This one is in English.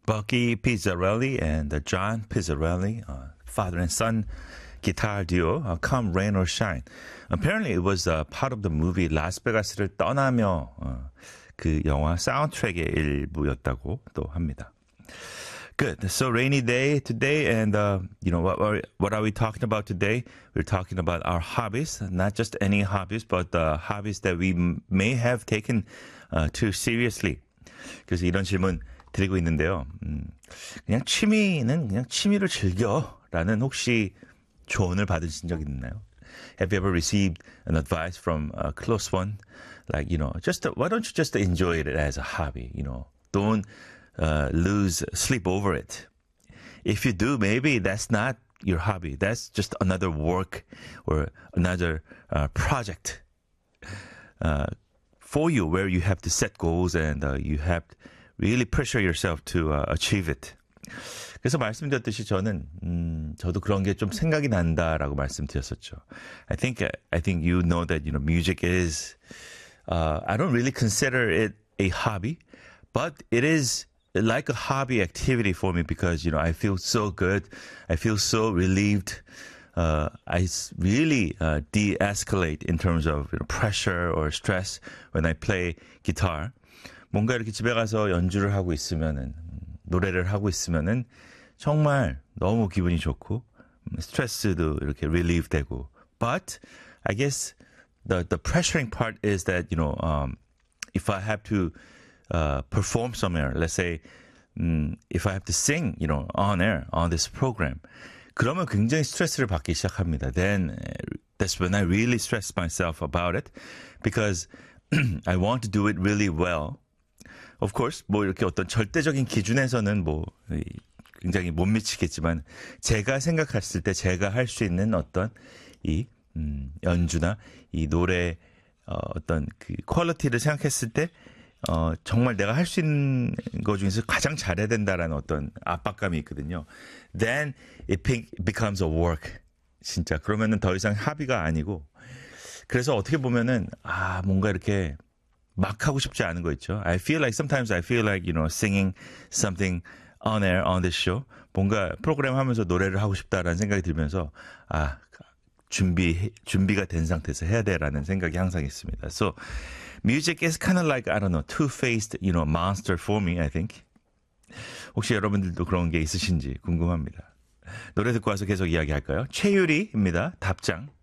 Bucky Pizzarelli and John Pizzarelli, father and son guitar duo, Come Rain or Shine. Apparently it was part of the movie 라스베가스를 떠나며 그 영화 사운드트랙의 일부였다고 또 합니다. Good. So rainy day today, and what are we talking about today? We're talking about our hobbies, not just any hobbies, but hobbies that we may have taken too seriously. 그래서 이런 질문 드리고 있는데요. 그냥 취미는 그냥 취미를 즐겨라는 혹시 조언을 받으신 적 있나요? Have you ever received an advice from a close one, like just why don't you just enjoy it as a hobby? Don't lose sleep over it. If you do, maybe that's not your hobby. That's just another work or another project for you, where you have to set goals and you have to really pressure yourself to achieve it. 그래서 말씀드렸듯이 저도 그런 게 좀 생각이 난다라고 말씀드렸었죠. I think you know that music is I don't really consider it a hobby, but it is like a hobby activity for me because I feel so good, I feel so relieved. I really de-escalate in terms of pressure or stress when I play guitar. 뭔가 이렇게 집에 가서 연주를 하고 있으면은 노래를 하고 있으면은 정말 너무 기분이 좋고 스트레스도 이렇게 relieve 되고. But I guess the pressuring part is that if I have to perform somewhere, let's say if I have to sing on air on this program, 그러면 굉장히 스트레스를 받기 시작합니다. Then that's when I really stress myself about it because I want to do it really well. Of course, 뭐 이렇게 어떤 절대적인 기준에서는 뭐 굉장히 못 미치겠지만 제가 생각했을 때 제가 할 수 있는 어떤 이 연주나 이 노래 어떤 그 퀄리티를 생각했을 때 정말 내가 할 수 있는 것 중에서 가장 잘해야 된다라는 어떤 압박감이 있거든요. Then it becomes a work. 진짜 그러면은 더 이상 합의가 아니고 그래서 어떻게 보면은 뭔가 이렇게 막 하고 싶지 않은 거 있죠. Sometimes I feel like singing something on air on this show. 뭔가 프로그램 하면서 노래를 하고 싶다라는 생각이 들면서 준비가 된 상태에서 해야 돼라는 생각이 항상 있습니다. So music is kind of like two-faced monster for me, I think. 혹시 여러분들도 그런 게 있으신지 궁금합니다. 노래 듣고 와서 계속 이야기할까요? 최유리입니다. 답장.